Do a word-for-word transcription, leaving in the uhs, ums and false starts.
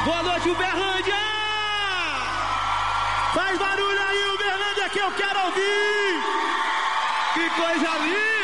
Boa noite, Uberlândia! Faz barulho aí, Uberlândia, que eu quero ouvir! Que coisa linda!